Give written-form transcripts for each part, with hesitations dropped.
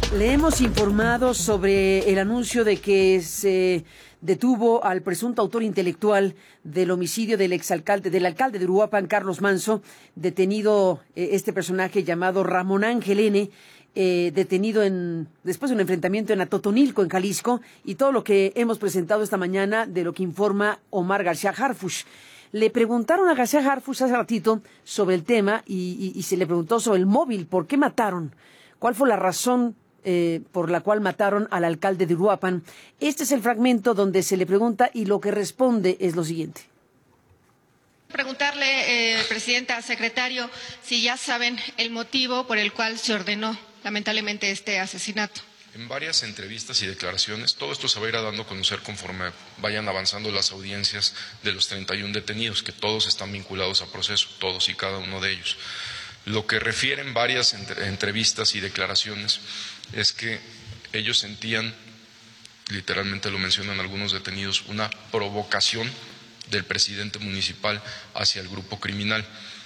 Le hemos informado sobre el anuncio de que se detuvo al presunto autor intelectual del homicidio del alcalde de Uruapan, Carlos Manso, detenido este personaje llamado Ramón Ángel N., detenido después de un enfrentamiento en Atotonilco, en Jalisco, y todo lo que hemos presentado esta mañana de lo que informa Omar García Harfuch. Le preguntaron a García Harfuch hace ratito sobre el tema y se le preguntó sobre el móvil, ¿por qué mataron? ¿Cuál fue la razón por la cual mataron al alcalde de Uruapan? Este es el fragmento donde se le pregunta y lo que responde es lo siguiente. Preguntarle, presidenta, secretario, si ya saben el motivo por el cual se ordenó lamentablemente este asesinato. En varias entrevistas y declaraciones, todo esto se va a ir dando a conocer conforme vayan avanzando las audiencias de los 31 detenidos, que todos están vinculados a proceso, todos y cada uno de ellos. Lo que refieren varias entrevistas y declaraciones es que ellos sentían, literalmente lo mencionan algunos detenidos, una provocación del presidente municipal hacia el grupo criminal.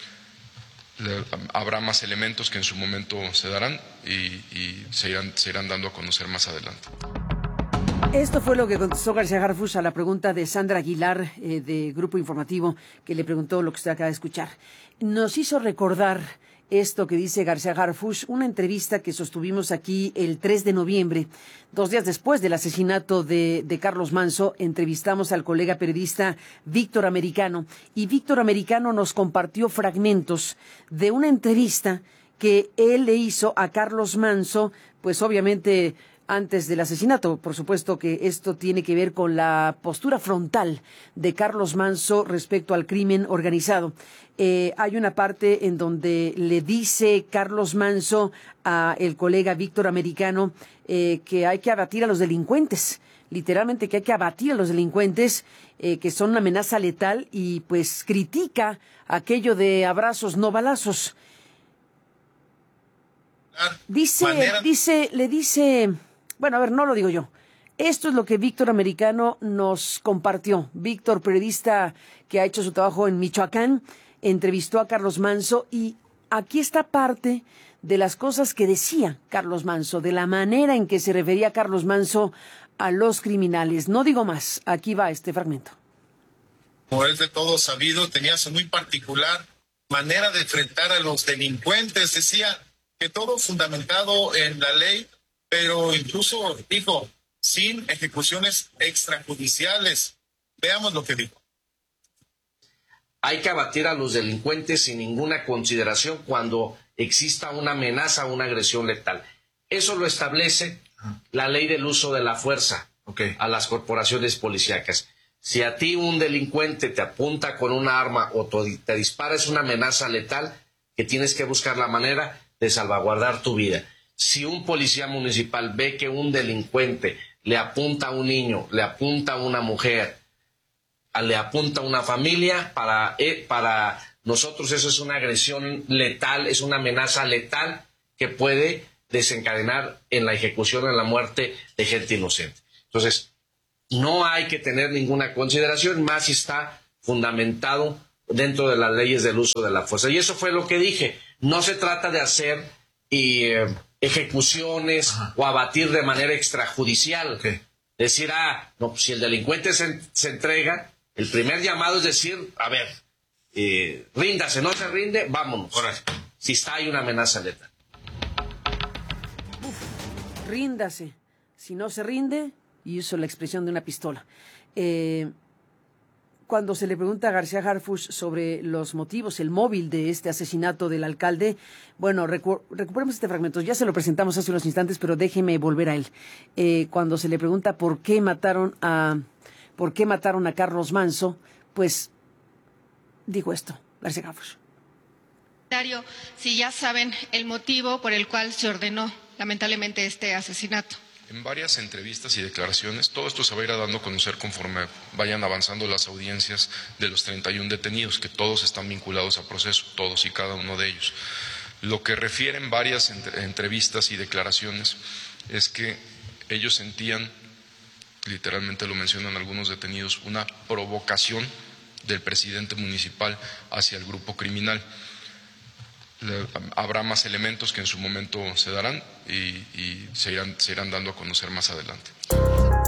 Habrá más elementos que en su momento se darán y se irán dando a conocer más adelante. Esto fue lo que contestó García Harfuch a la pregunta de Sandra Aguilar, de Grupo Informativo, que le preguntó lo que usted acaba de escuchar. Nos hizo recordar esto que dice García Harfuch, una entrevista que sostuvimos aquí el 3 de noviembre, 2 días después del asesinato de Carlos Manso. Entrevistamos al colega periodista Víctor Americano, y Víctor Americano nos compartió fragmentos de una entrevista que él le hizo a Carlos Manso, pues obviamente antes del asesinato. Por supuesto que esto tiene que ver con la postura frontal de Carlos Manso respecto al crimen organizado. Hay una parte en donde le dice Carlos Manso a el colega Víctor Americano que hay que abatir a los delincuentes, literalmente que hay que abatir a los delincuentes, que son una amenaza letal, y pues critica aquello de abrazos no balazos. Le dice, bueno, a ver, no lo digo yo. Esto es lo que Víctor Americano nos compartió. Víctor, periodista que ha hecho su trabajo en Michoacán, entrevistó a Carlos Manso, y aquí está parte de las cosas que decía Carlos Manso, de la manera en que se refería Carlos Manso a los criminales. No digo más, aquí va este fragmento. Como es de todo sabido, tenía su muy particular manera de enfrentar a los delincuentes. Decía que todo fundamentado en la ley, pero incluso dijo, sin ejecuciones extrajudiciales. Veamos lo que dijo. Hay que abatir a los delincuentes sin ninguna consideración cuando exista una amenaza o una agresión letal. Eso lo establece la ley del uso de la fuerza a las corporaciones policíacas. Si a ti un delincuente te apunta con una arma o te dispara, es una amenaza letal que tienes que buscar la manera de salvaguardar tu vida. Si un policía municipal ve que un delincuente le apunta a un niño, le apunta a una mujer, le apunta a una familia, para nosotros eso es una agresión letal, es una amenaza letal que puede desencadenar en la ejecución, en la muerte de gente inocente. Entonces, no hay que tener ninguna consideración, más si está fundamentado dentro de las leyes del uso de la fuerza. Y eso fue lo que dije. No se trata de hacer ejecuciones o abatir de manera extrajudicial. Decir, no, pues si el delincuente se entrega, el primer llamado es decir, a ver, ríndase, no se rinde, vámonos. Si hay una amenaza letal. Ríndase. Si no se rinde, y uso la expresión de una pistola. Cuando se le pregunta a García Harfuch sobre los motivos, el móvil de este asesinato del alcalde, bueno, recuperemos este fragmento. Ya se lo presentamos hace unos instantes, pero déjeme volver a él. Cuando se le pregunta por qué mataron a Carlos Manso, pues dijo esto, García Harfuch. Si ya saben el motivo por el cual se ordenó lamentablemente este asesinato. En varias entrevistas y declaraciones, todo esto se va a ir dando a conocer conforme vayan avanzando las audiencias de los 31 detenidos, que todos están vinculados a proceso, todos y cada uno de ellos. Lo que refieren varias entrevistas y declaraciones es que ellos sentían, literalmente lo mencionan algunos detenidos, una provocación del presidente municipal hacia el grupo criminal. habrá más elementos que en su momento se darán y se irán dando a conocer más adelante.